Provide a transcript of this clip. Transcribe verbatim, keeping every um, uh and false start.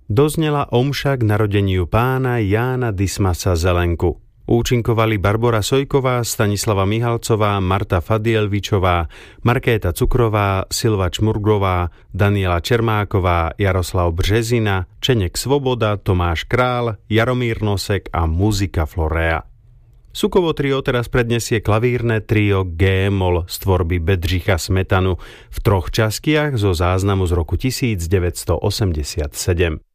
Doznela omša k narodeniu pána Jána Dismasa Zelenku. Účinkovali Barbora Sojková, Stanislava Mihalcová, Marta Fadielvičová, Markéta Cukrová, Silva Čmurgová, Daniela Čermáková, Jaroslav Březina, Čenek Svoboda, Tomáš Král, Jaromír Nosek a muzika Florea. Sukovo trio teraz predniesie klavírne trio G-moll z tvorby Bedřicha Smetanu v troch častiach zo záznamu z roku devätnásť osemdesiatsedem.